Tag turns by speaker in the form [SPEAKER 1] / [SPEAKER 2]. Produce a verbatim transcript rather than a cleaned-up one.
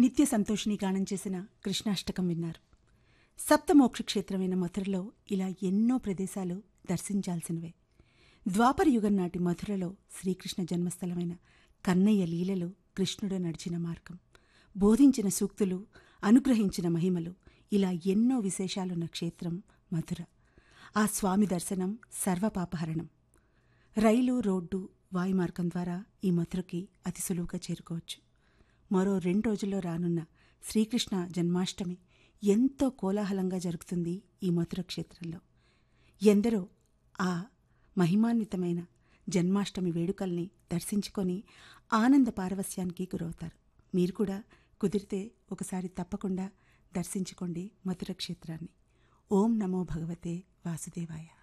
[SPEAKER 1] నిత్య సంతోషిని గానం చేసిన కృష్ణాష్టకం విన్నారు. సప్తమోక్ష క్షేత్రమైన మథురలో ఇలా ఎన్నో ప్రదేశాలు దర్శించాల్సినవే. ద్వాపర యుగం నాటి మథురలో శ్రీకృష్ణ జన్మస్థలమైన కన్నయ్య లీలలు, కృష్ణుడు నడిచిన మార్గం, బోధించిన సూక్తులు, అనుగ్రహించిన మహిమలు, ఇలా ఎన్నో విశేషాలున్న క్షేత్రం మథుర. ఆ స్వామి దర్శనం సర్వపాపహరణం. రైలు, రోడ్డు, వాయుమార్గం ద్వారా ఈ మథురకి అతి సులువుగా చేరుకోవచ్చు. మరో రెండు రోజుల్లో రానున్న శ్రీకృష్ణ జన్మాష్టమి ఎంతో కోలాహలంగా జరుగుతుంది ఈ మథుర క్షేత్రంలో. ఎందరో ఆ మహిమాన్వితమైన జన్మాష్టమి వేడుకల్ని దర్శించుకొని ఆనంద పారవస్యానికి గురవుతారు. మీరు కూడా కుదిరితే ఒకసారి తప్పకుండా దర్శించుకోండి మథుర క్షేత్రాన్ని. ఓం నమో భగవతే వాసుదేవాయ.